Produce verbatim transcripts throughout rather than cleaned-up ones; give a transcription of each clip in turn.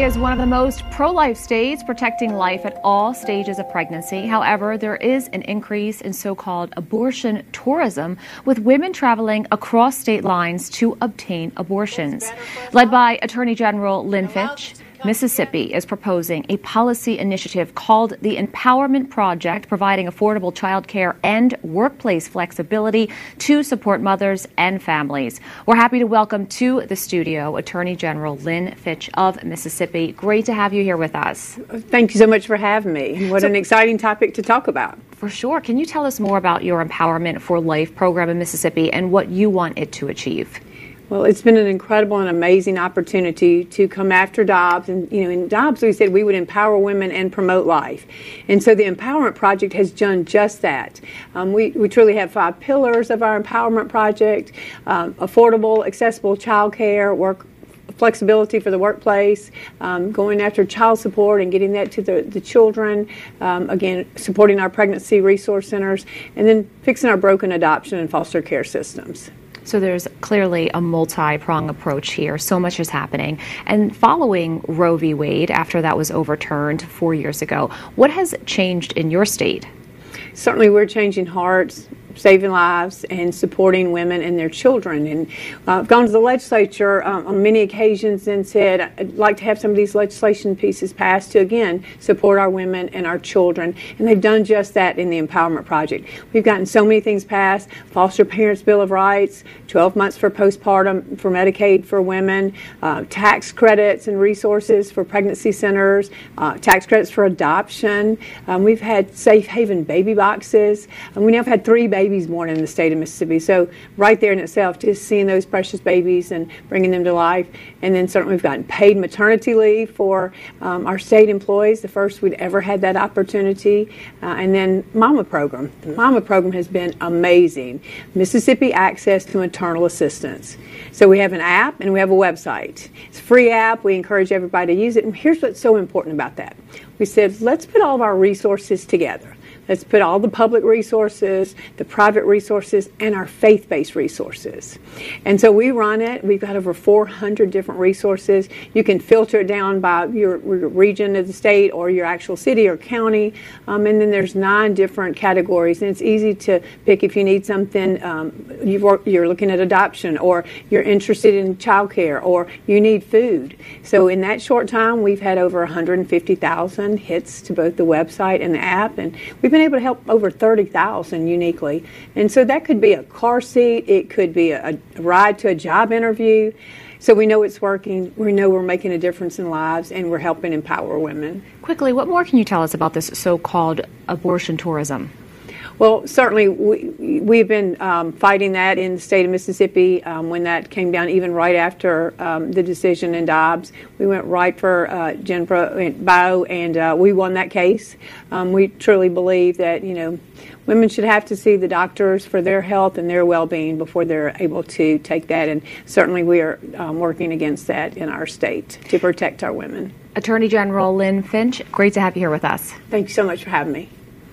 is one of the most pro-life states, protecting life at all stages of pregnancy. However, there is an increase in so-called abortion tourism, with women traveling across state lines to obtain abortions. Led by Attorney General Lynn Fitch, Mississippi is proposing a policy initiative called the Empowerment Project, providing affordable child care and workplace flexibility to support mothers and families. We're happy to welcome to the studio Attorney General Lynn Fitch of Mississippi. Great to have you here with us. Thank you so much for having me. What so, an exciting topic to talk about. For sure. Can you tell us more about your Empowerment for Life program in Mississippi and what you want it to achieve? Well, it's been an incredible and amazing opportunity to come after Dobbs. And, you know, in Dobbs, we said we would empower women and promote life. And so the Empowerment Project has done just that. Um, we, we truly have five pillars of our Empowerment Project: um, affordable, accessible child care, work flexibility for the workplace, um, going after child support and getting that to the, the children, um, again, supporting our pregnancy resource centers, and then fixing our broken adoption and foster care systems. So there's clearly a multi-pronged approach here. So much is happening. And following Roe v. Wade, after that was overturned four years ago, what has changed in your state? Certainly we're changing hearts, saving lives, and supporting women and their children. And uh, I've gone to the legislature um, on many occasions and said I'd like to have some of these legislation pieces passed to, again, support our women and our children. And they've done just that in the Empowerment Project. We've gotten so many things passed: Foster Parents Bill of Rights, twelve months for postpartum for Medicaid for women, uh, tax credits and resources for pregnancy centers, uh, tax credits for adoption. Um, we've had safe haven baby boxes. And we now have had three babies babies born in the state of Mississippi. So right there in itself, just seeing those precious babies and bringing them to life. And then certainly we've gotten paid maternity leave for um, our state employees, the first we'd ever had that opportunity. Uh, and then Mama Program. The Mama Program has been amazing. Mississippi Access to Maternal Assistance. So we have an app and we have a website. It's a free app. We encourage everybody to use it. And here's what's so important about that. We said, let's put all of our resources together. Let's put all the public resources, the private resources, and our faith-based resources. And so we run it. We've got over four hundred different resources. You can filter it down by your, your region of the state or your actual city or county. Um, and then there's nine different categories. And it's easy to pick if you need something. Um, you've worked, you're looking at adoption, or you're interested in child care, or you need food. So in that short time, we've had over one hundred fifty thousand hits to both the website and the app. And we've been able to help over thirty thousand uniquely. And so that could be a car seat, it could be a, a ride to a job interview. So we know it's working, we know we're making a difference in lives, and we're helping empower women. Quickly, what more can you tell us about this so-called abortion tourism? Well, certainly we, we've been um, fighting that in the state of Mississippi um, when that came down, even right after um, the decision in Dobbs. We went right for uh, Jennifer Bowe, and uh, we won that case. Um, we truly believe that, you know, women should have to see the doctors for their health and their well-being before they're able to take that, and certainly we are um, working against that in our state to protect our women. Attorney General Lynn Fitch, great to have you here with us. Thank you so much for having me.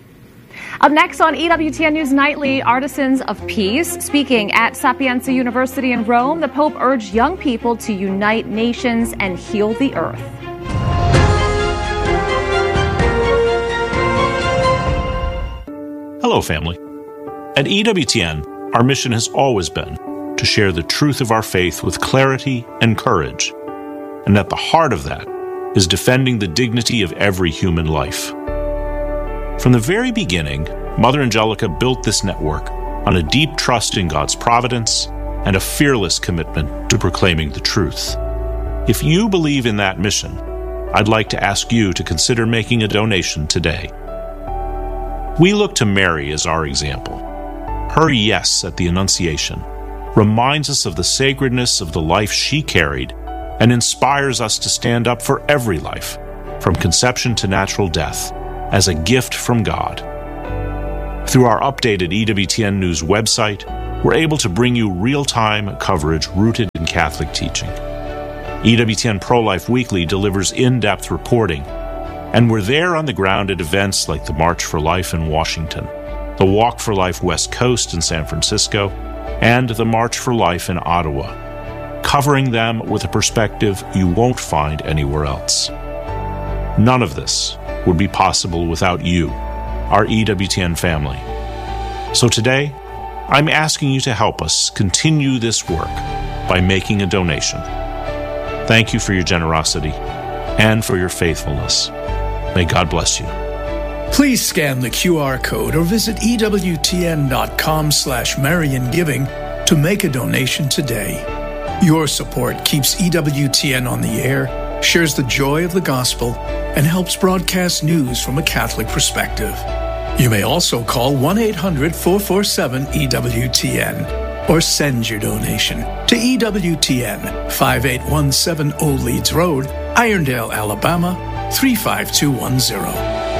Up next on E W T N News Nightly, Artisans of Peace. Speaking at Sapienza University in Rome, the Pope urged young people to unite nations and heal the earth. Hello, family. At E W T N, our mission has always been to share the truth of our faith with clarity and courage. And at the heart of that is defending the dignity of every human life. From the very beginning, Mother Angelica built this network on a deep trust in God's providence and a fearless commitment to proclaiming the truth. If you believe in that mission, I'd like to ask you to consider making a donation today. We look to Mary as our example. Her yes at the Annunciation reminds us of the sacredness of the life she carried and inspires us to stand up for every life, from conception to natural death, as a gift from God. Through our updated E W T N News website, we're able to bring you real-time coverage rooted in Catholic teaching. E W T N Pro-Life Weekly delivers in-depth reporting, and we're there on the ground at events like the March for Life in Washington, the Walk for Life West Coast in San Francisco, and the March for Life in Ottawa. covering them with a perspective you won't find anywhere else. None of this would be possible without you, our E W T N family. So today, I'm asking you to help us continue this work by making a donation. Thank you for your generosity and for your faithfulness. May God bless you. Please scan the Q R code or visit ewtn.com slash MarionGiving to make a donation today. Your support keeps E W T N on the air, shares the joy of the gospel, and helps broadcast news from a Catholic perspective. You may also call one eight hundred four four seven E W T N or send your donation to E W T N, five eight one seven Old Leeds Road, Irondale, Alabama, three five two one zero.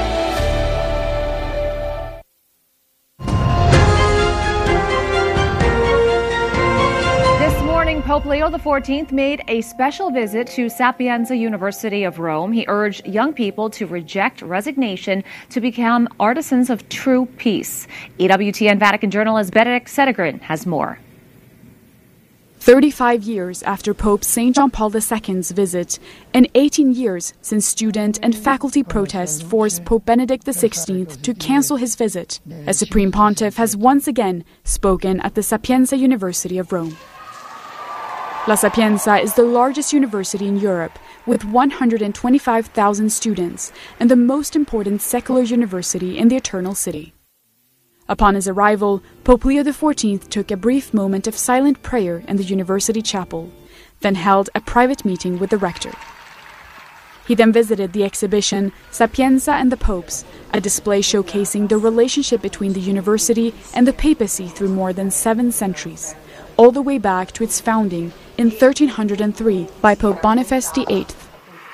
Pope Leo the fourteenth made a special visit to Sapienza University of Rome. He urged young people to reject resignation to become artisans of true peace. E W T N Vatican journalist Benedict Sedegren has more. thirty-five years after Pope Saint John Paul the Second's visit, and eighteen years since student and faculty protests forced Pope Benedict the sixteenth to cancel his visit, a Supreme Pontiff has once again spoken at the Sapienza University of Rome. La Sapienza is the largest university in Europe, with one hundred twenty-five thousand students, and the most important secular university in the Eternal City. Upon his arrival, Pope Leo the fourteenth took a brief moment of silent prayer in the university chapel, then held a private meeting with the rector. He then visited the exhibition Sapienza and the Popes, a display showcasing the relationship between the university and the papacy through more than seven centuries, all the way back to its founding in thirteen oh three by Pope Boniface the eighth.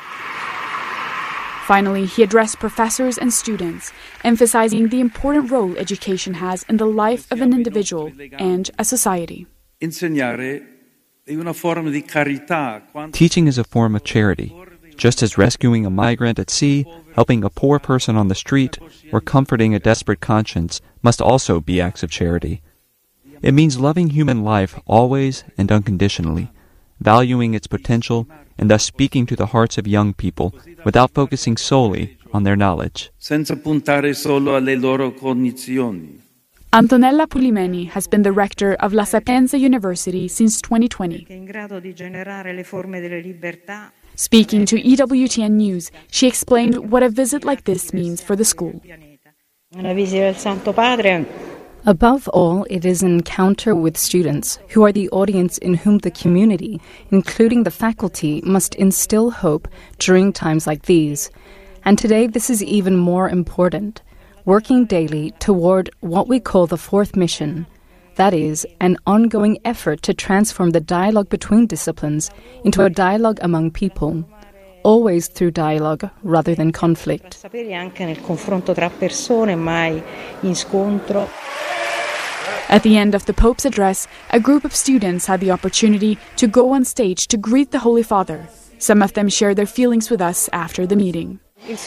Finally, he addressed professors and students, emphasizing the important role education has in the life of an individual and a society. Teaching is a form of charity, just as rescuing a migrant at sea, helping a poor person on the street, or comforting a desperate conscience must also be acts of charity. It means loving human life always and unconditionally, valuing its potential, and thus speaking to the hearts of young people without focusing solely on their knowledge. Antonella Pulimeni has been the rector of La Sapienza University since twenty twenty. Speaking to E W T N News, she explained what a visit like this means for the school. Above all, it is an encounter with students, who are the audience in whom the community, including the faculty, must instill hope during times like these. And today this is even more important, working daily toward what we call the fourth mission. That is, an ongoing effort to transform the dialogue between disciplines into a dialogue among people, always through dialogue rather than conflict. At the end of the Pope's address, a group of students had the opportunity to go on stage to greet the Holy Father. Some of them shared their feelings with us after the meeting. His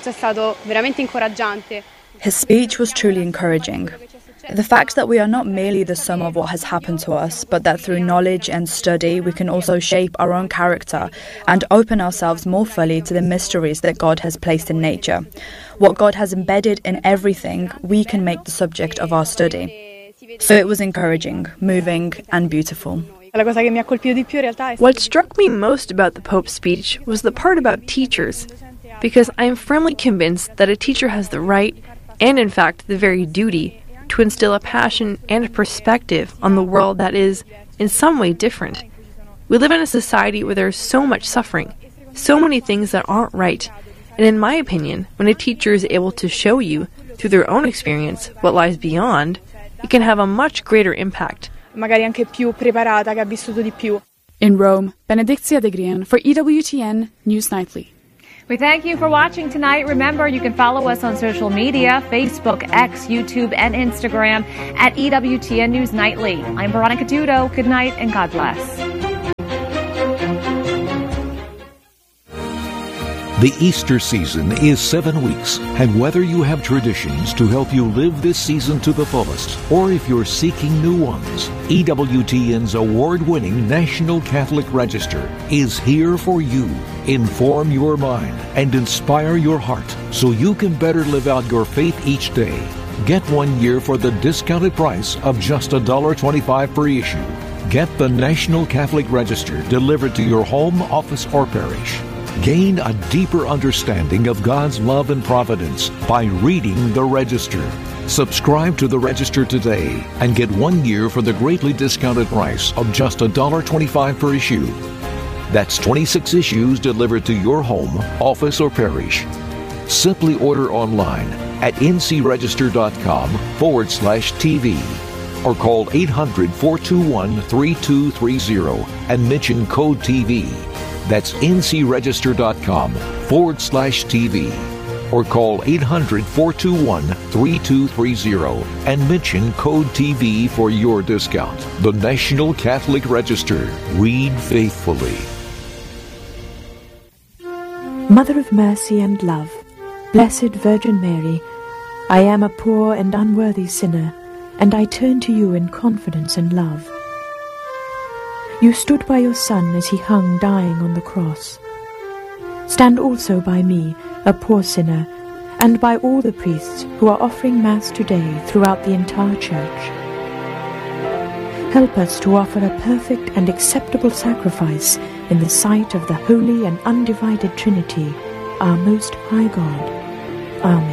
speech was truly encouraging. The fact that we are not merely the sum of what has happened to us, but that through knowledge and study we can also shape our own character and open ourselves more fully to the mysteries that God has placed in nature. What God has embedded in everything, we can make the subject of our study. So it was encouraging, moving, and beautiful. What struck me most about the Pope's speech was the part about teachers, because I am firmly convinced that a teacher has the right, and in fact the very duty, to instill a passion and a perspective on the world that is, in some way, different. We live in a society where there is so much suffering, so many things that aren't right, and in my opinion, when a teacher is able to show you, through their own experience, what lies beyond, it can have a much greater impact. In Rome, Benedict Sedegren for E W T N News Nightly. We thank you for watching tonight. Remember, you can follow us on social media, Facebook, X, YouTube, and Instagram at E W T N News Nightly. I'm Veronica Dudo. Good night and God bless. The Easter season is seven weeks, and whether you have traditions to help you live this season to the fullest, or if you're seeking new ones, E W T N's award-winning National Catholic Register is here for you. Inform your mind and inspire your heart so you can better live out your faith each day. Get one year for the discounted price of just one dollar and twenty-five cents per issue. Get the National Catholic Register delivered to your home, office, or parish. Gain a deeper understanding of God's love and providence by reading the Register. Subscribe to the Register today and get one year for the greatly discounted price of just one dollar and twenty-five cents per issue. That's twenty-six issues delivered to your home, office, or parish. Simply order online at ncregister.com forward slash TV or call eight hundred, four two one, three two three zero and mention code T V. That's ncregister.com forward slash TV or call eight hundred, four two one, three two three zero and mention code T V for your discount. The National Catholic Register. Read faithfully. Mother of mercy and love, Blessed Virgin Mary, I am a poor and unworthy sinner, and I turn to you in confidence and love. You stood by your Son as he hung dying on the cross. Stand also by me, a poor sinner, and by all the priests who are offering Mass today throughout the entire Church. Help us to offer a perfect and acceptable sacrifice in the sight of the Holy and Undivided Trinity, our Most High God. Amen.